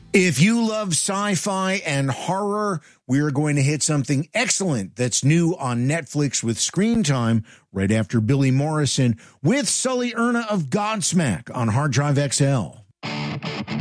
If you love sci-fi and horror, we are going to hit something excellent that's new on Netflix with Screen Time right after Billy Morrison with Sully Erna of Godsmack on Hard Drive XL.